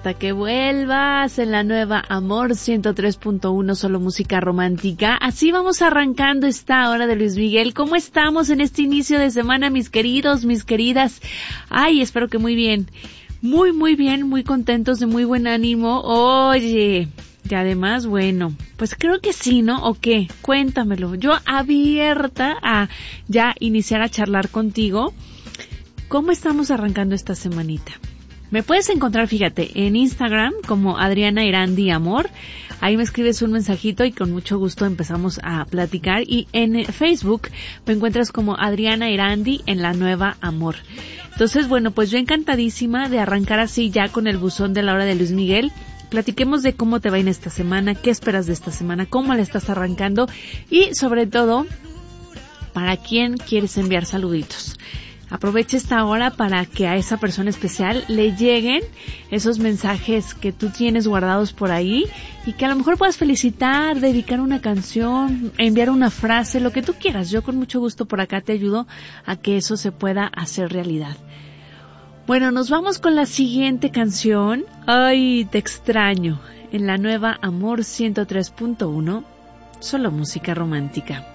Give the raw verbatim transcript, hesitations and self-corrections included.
hasta que vuelvas en la nueva Amor ciento tres punto uno, solo música romántica. Así vamos arrancando esta hora de Luis Miguel. ¿Cómo estamos en este inicio de semana, mis queridos, mis queridas? Ay, espero que muy bien. Muy, muy bien, muy contentos, de muy buen ánimo. Oye, y además, bueno, pues creo que sí, ¿no? ¿O qué? Cuéntamelo. Yo abierta a ya iniciar a charlar contigo. ¿Cómo estamos arrancando esta semanita? Me puedes encontrar, fíjate, en Instagram como Adriana Irandi Amor. Ahí me escribes un mensajito y con mucho gusto empezamos a platicar. Y en Facebook me encuentras como Adriana Irandi en la nueva Amor. Entonces, bueno, pues yo encantadísima de arrancar así ya con el buzón de la hora de Luis Miguel. Platiquemos de cómo te va en esta semana, qué esperas de esta semana, cómo la estás arrancando y sobre todo, ¿para quién quieres enviar saluditos? Aprovecha esta hora para que a esa persona especial le lleguen esos mensajes que tú tienes guardados por ahí y que a lo mejor puedas felicitar, dedicar una canción, enviar una frase, lo que tú quieras. Yo con mucho gusto por acá te ayudo a que eso se pueda hacer realidad. Bueno, nos vamos con la siguiente canción. Ay, te extraño. En la nueva Amor ciento tres punto uno, solo música romántica.